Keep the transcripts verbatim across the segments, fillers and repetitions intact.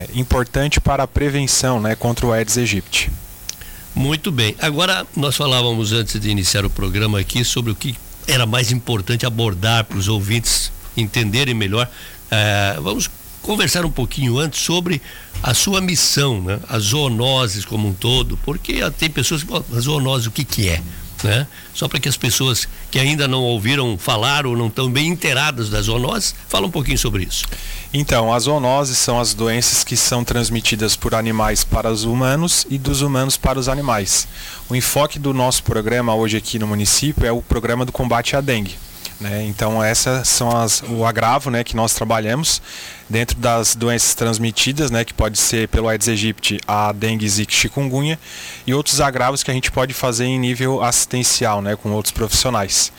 importante para a prevenção, né, contra o Aedes aegypti. Muito bem. Agora, nós falávamos antes de iniciar o programa aqui sobre o que era mais importante abordar para os ouvintes entenderem melhor. É, vamos conversar um pouquinho antes sobre a sua missão, né? As zoonoses como um todo, porque tem pessoas que falam, a zoonose o que que é, né? Só para que as pessoas que ainda não ouviram falar ou não estão bem inteiradas das zoonoses, fala um pouquinho sobre isso. Então, as zoonoses são as doenças que são transmitidas por animais para os humanos e dos humanos para os animais. O enfoque do nosso programa hoje aqui no município é o programa do combate à dengue. Né? Então essas são as, o agravo, né, que nós trabalhamos dentro das doenças transmitidas, né, que pode ser pelo Aedes aegypti, a dengue, zika, chikungunya e outros agravos que a gente pode fazer em nível assistencial, né, com outros profissionais.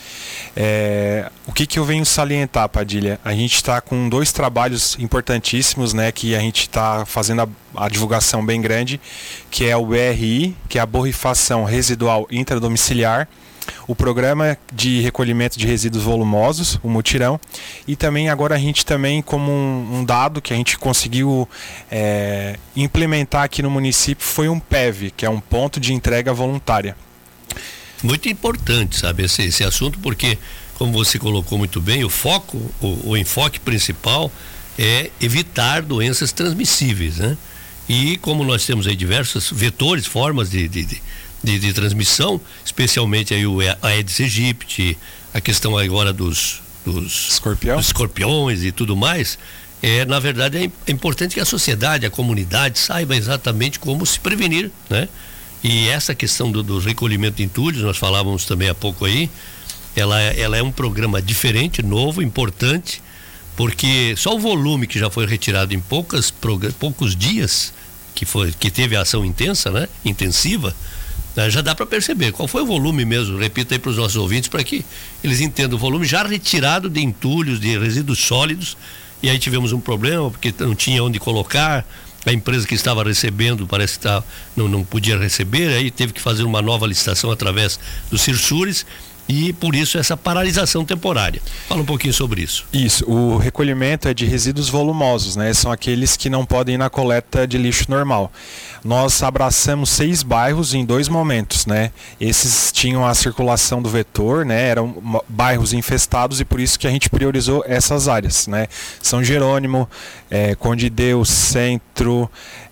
É, o que, que eu venho salientar, Padilha? A gente está com dois trabalhos importantíssimos, né, que a gente está fazendo a, a divulgação bem grande, que é o B R I, que é a borrifação residual intradomiciliar, o programa de recolhimento de resíduos volumosos, o mutirão, e também agora a gente também, como um, um dado que a gente conseguiu é, implementar aqui no município, foi um P E V, que é um ponto de entrega voluntária. Muito importante, sabe, esse, esse assunto, porque, como você colocou muito bem, o foco, o, o enfoque principal é evitar doenças transmissíveis, né? E como nós temos aí diversos vetores, formas de, de, de De, de transmissão, especialmente aí o Aedes aegypti, a questão agora dos, dos, Escorpião? dos escorpiões e tudo mais, é, na verdade é, é importante que a sociedade, a comunidade saiba exatamente como se prevenir, né? E essa questão do, do recolhimento de entulhos, nós falávamos também há pouco aí, ela, ela é um programa diferente, novo, importante, porque só o volume que já foi retirado em poucas, poucos dias, que, foi, que teve a ação intensa, né? Intensiva, já dá para perceber qual foi o volume mesmo. Repita aí para os nossos ouvintes para que eles entendam o volume já retirado de entulhos, de resíduos sólidos. E aí tivemos um problema porque não tinha onde colocar, a empresa que estava recebendo parece que tá, não, não podia receber, aí teve que fazer uma nova licitação através dos Cirsures. E por isso essa paralisação temporária. Fala um pouquinho sobre isso. Isso, o recolhimento é de resíduos volumosos, né? São aqueles que não podem ir na coleta de lixo normal. Nós abraçamos seis bairros em dois momentos, né? Esses tinham a circulação do vetor, né? Eram bairros infestados e por isso que a gente priorizou essas áreas, né? São Jerônimo, é, Conde Deus, Centro,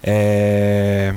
é...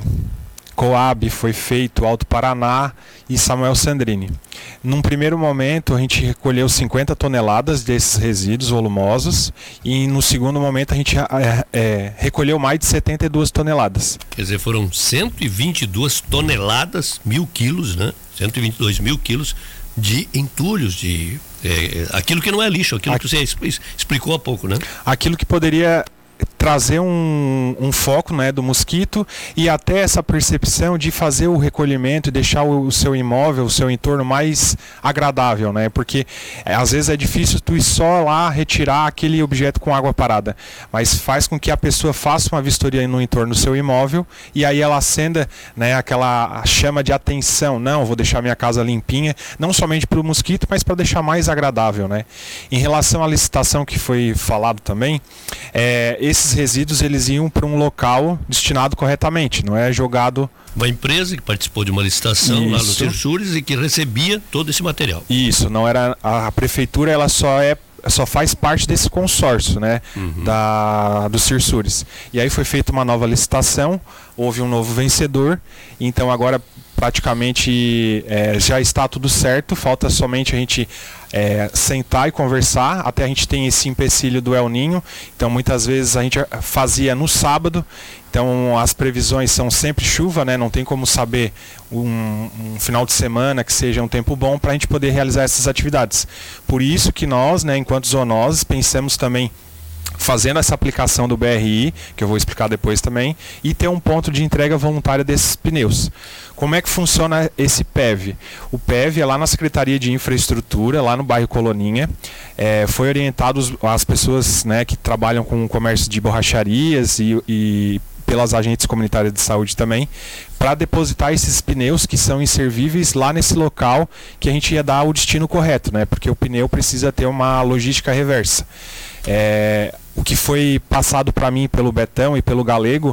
Coab foi feito, Alto Paraná e Samuel Sandrini. Num primeiro momento a gente recolheu cinquenta toneladas desses resíduos volumosos e no segundo momento a gente é, é, recolheu mais de setenta e duas toneladas. Quer dizer, foram cento e vinte e duas toneladas, mil quilos, né? cento e vinte e dois mil quilos de entulhos, de é, aquilo que não é lixo, aquilo que você explicou há pouco, né? Aquilo que poderia trazer um, um foco, né, do mosquito e até essa percepção de fazer o recolhimento e deixar o, o seu imóvel, o seu entorno mais agradável, né? Porque é, às vezes é difícil tu ir só lá retirar aquele objeto com água parada, mas faz com que a pessoa faça uma vistoria no entorno do seu imóvel e aí ela acenda, né, aquela chama de atenção. Não, vou deixar minha casa limpinha, não somente para o mosquito, mas para deixar mais agradável, né? Em relação à licitação que foi falado também, é, esses resíduos eles iam para um local destinado corretamente, não é jogado... Uma empresa que participou de uma licitação Isso. lá no Cirsures e que recebia todo esse material. Isso, não era... A prefeitura ela só é só faz parte desse consórcio, né, uhum. da, do Cirsures. E aí foi feita uma nova licitação, houve um novo vencedor, então agora praticamente é, já está tudo certo, falta somente a gente é, sentar e conversar, até a gente tem esse empecilho do El Ninho, então muitas vezes a gente fazia no sábado, então as previsões são sempre chuva, né? Não tem como saber um, um final de semana que seja um tempo bom para a gente poder realizar essas atividades. Por isso que nós, né, enquanto zoonoses, pensamos também fazendo essa aplicação do B R I, que eu vou explicar depois também, e ter um ponto de entrega voluntária desses pneus. Como é que funciona esse P E V? O P E V é lá na Secretaria de Infraestrutura, lá no bairro Coloninha. É, foi orientado as pessoas, né, que trabalham com o comércio de borracharias e, e pelas agentes comunitárias de saúde também, para depositar esses pneus que são inservíveis lá nesse local que a gente ia dar o destino correto, né? Porque o pneu precisa ter uma logística reversa. É, o que foi passado para mim pelo Betão e pelo Galego